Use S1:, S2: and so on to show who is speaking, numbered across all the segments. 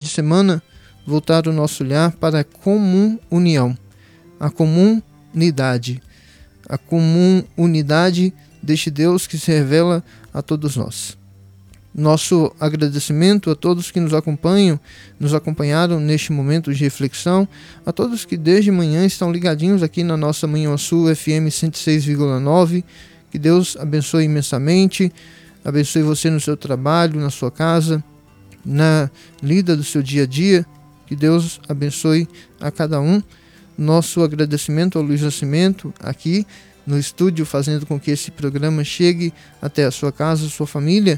S1: semana, voltar o nosso olhar para a comum união, a comum unidade, deste Deus que se revela a todos nós. Nosso agradecimento a todos que nos acompanharam neste momento de reflexão, a todos que desde manhã estão ligadinhos aqui na nossa Manhã Sul FM 106,9. Que Deus abençoe imensamente, abençoe você no seu trabalho, na sua casa, na lida do seu dia a dia. Que Deus abençoe a cada um. Nosso agradecimento ao Luiz Nascimento aqui no estúdio, fazendo com que esse programa chegue até a sua casa, a sua família.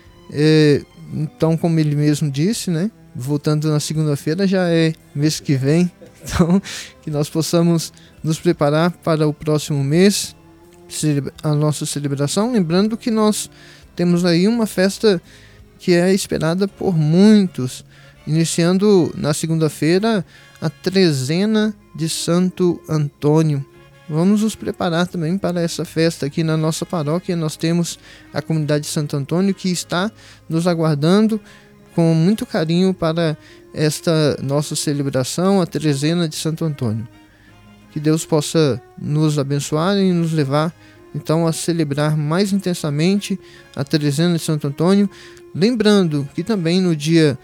S1: Então, como ele mesmo disse, né, voltando na segunda-feira já é mês que vem, então que nós possamos nos preparar para o próximo mês, a nossa celebração, lembrando que nós temos aí uma festa que é esperada por muitos, iniciando na segunda-feira a trezena de Santo Antônio. Vamos nos preparar também para essa festa aqui na nossa paróquia. Nós temos a comunidade de Santo Antônio que está nos aguardando com muito carinho para esta nossa celebração, a trezena de Santo Antônio. Que Deus possa nos abençoar e nos levar então a celebrar mais intensamente a trezena de Santo Antônio. Lembrando que também do dia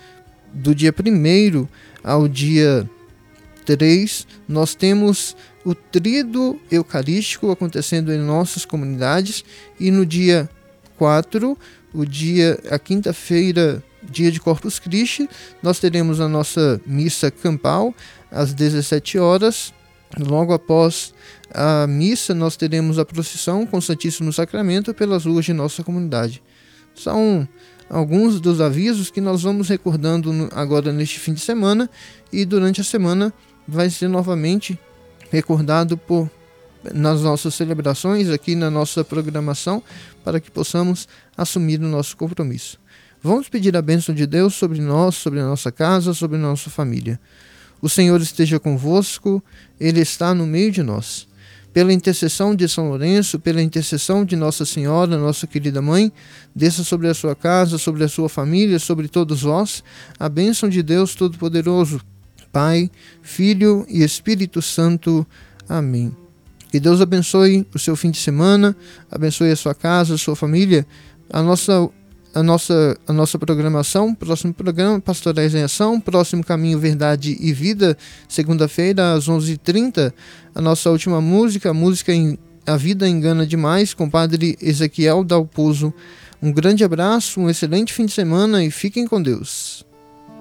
S1: 1º ao dia 3, nós temos o tríduo eucarístico acontecendo em nossas comunidades, e no dia 4, a quinta-feira, dia de Corpus Christi, nós teremos a nossa missa campal às 17 horas. Logo após a missa, nós teremos a procissão com o Santíssimo Sacramento pelas ruas de nossa comunidade. São alguns dos avisos que nós vamos recordando agora neste fim de semana, e durante a semana vai ser novamente recordado nas nossas celebrações, aqui na nossa programação, para que possamos assumir o nosso compromisso. Vamos pedir a bênção de Deus sobre nós, sobre a nossa casa, sobre a nossa família. O Senhor esteja convosco, Ele está no meio de nós. Pela intercessão de São Lourenço, pela intercessão de Nossa Senhora, nossa querida Mãe, desça sobre a sua casa, sobre a sua família, sobre todos vós, a bênção de Deus Todo-Poderoso, Pai, Filho e Espírito Santo. Amém. Que Deus abençoe o seu fim de semana, abençoe a sua casa, a sua família. A nossa programação, próximo programa, Pastorais em Ação, próximo Caminho, Verdade e Vida, segunda-feira às 11h30. A nossa última música, A Vida Engana Demais, com o Padre Ezequiel Dalpozo. Um grande abraço, um excelente fim de semana e fiquem com Deus.